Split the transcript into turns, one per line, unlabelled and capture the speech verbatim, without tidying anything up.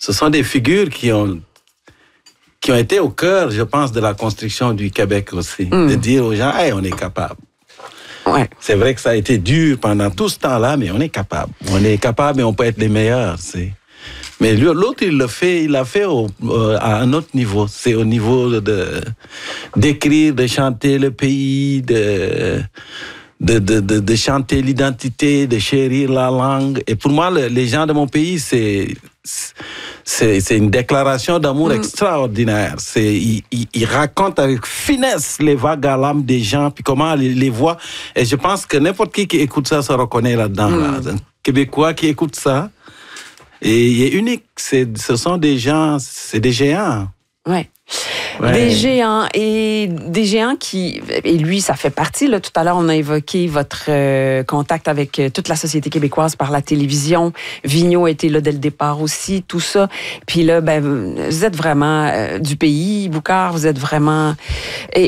ce sont des figures qui ont, qui ont été au cœur, je pense, de la construction du Québec aussi. Mm. De dire aux gens, hey, on est capable.
Ouais.
C'est vrai que ça a été dur pendant tout ce temps-là, mais on est capable. On est capable et on peut être les meilleurs. C'est... Mais lui, l'autre, il le fait, il l'a fait au, euh, à un autre niveau. C'est au niveau de, d'écrire, de chanter le pays, de... De, de, de, de chanter l'identité, de chérir la langue. Et pour moi, le, les gens de mon pays, c'est, c'est, c'est une déclaration d'amour mmh. extraordinaire. C'est, ils, ils, ils racontent avec finesse les vagues à l'âme des gens, puis comment les, les voix. Et je pense que n'importe qui qui écoute ça se reconnaît là-dedans. Mmh. Là. Un Québécois qui écoute ça, et il est unique. C'est, ce sont des gens, c'est des géants.
Ouais.
Ouais.
Des géants et des géants qui, et lui, ça fait partie, là, tout à l'heure, on a évoqué votre euh, contact avec euh, toute la société québécoise par la télévision. Vigneault était là dès le départ aussi, tout ça. Puis là, ben, vous êtes vraiment euh, du pays, Boucard, vous êtes vraiment... Et,